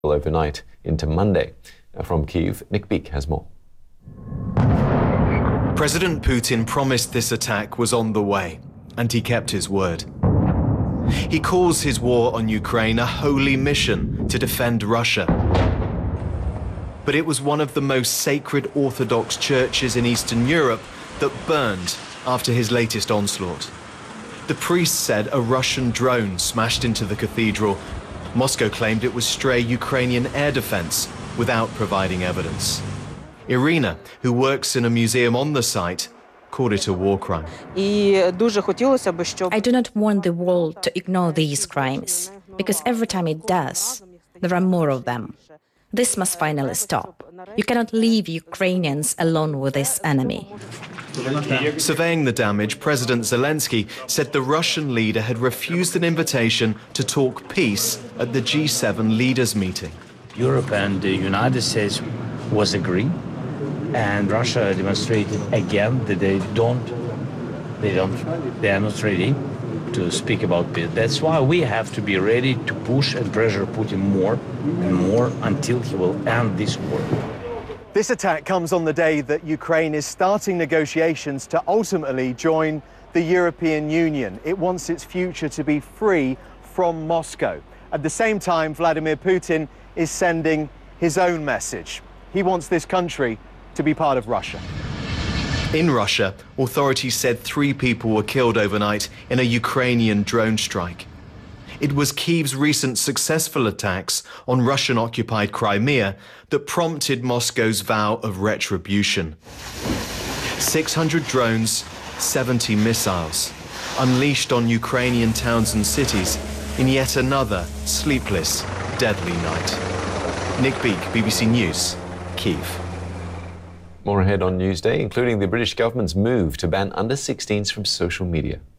overnight into Monday. From Kyiv, Nick Beek has more. President Putin promised this attack was on the way, and he kept his word. He calls his war on Ukraine a holy mission to defend Russia. But it was one of the most sacred Orthodox churches in Eastern Europe that burned after his latest onslaught. The priest said a Russian drone smashed into the cathedral. Moscow claimed it was stray Ukrainian air defense without providing evidence. Irina, who works in a museum on the site, called it a war crime. I do not want the world to ignore these crimes, because every time it does, there are more of them. This must finally stop. You cannot leave Ukrainians alone with this enemy. Surveying the damage, President Zelensky said the Russian leader had refused an invitation to talk peace at the G7 leaders meeting. Europe and the United States was agreeing, and Russia demonstrated again that they are not ready to speak about peace. That's why we have to be ready to push and pressure Putin more and more until he will end this war. This attack comes on the day that Ukraine is starting negotiations to ultimately join the European Union. It wants its future to be free from Moscow. At the same time, Vladimir Putin is sending his own message. He wants this country to be part of Russia. In Russia, authorities said 3 people were killed overnight in a Ukrainian drone strike. It was Kyiv's recent successful attacks on Russian-occupied Crimea that prompted Moscow's vow of retribution. 600 drones, 70 missiles, unleashed on Ukrainian towns and cities in yet another sleepless, deadly night. Nick Beek, BBC News, Kyiv. More ahead on Newsday, including the British government's move to ban under-16s from social media.